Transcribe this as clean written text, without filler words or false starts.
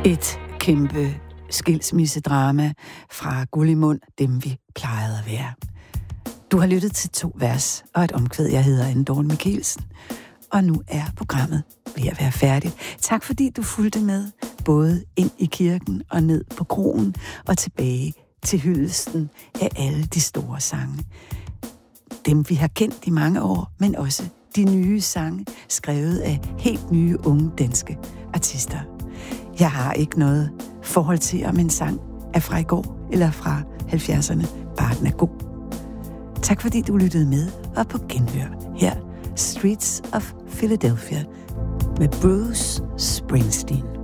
Et kæmpe skilsmissedrama fra Gullimund, dem vi plejede at være. Du har lyttet til 2 vers og et omkvæd. Jeg hedder Anne Dorn Michelsen, og nu er programmet ved at være færdigt. Tak fordi du fulgte med, både ind i kirken og ned på kroen og tilbage til hyldesten af alle de store sange. Dem vi har kendt i mange år, men også de nye sange, skrevet af helt nye unge danske artister. Jeg har ikke noget forhold til, om en sang er fra i går eller fra 70'erne, bare den er god. Tak fordi du lyttede med, og på genhør her Streets of Philadelphia med Bruce Springsteen.